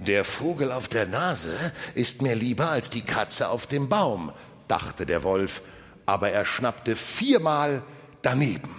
Der Vogel auf der Nase ist mir lieber als die Katze auf dem Baum, dachte der Wolf, aber er schnappte 4-mal daneben.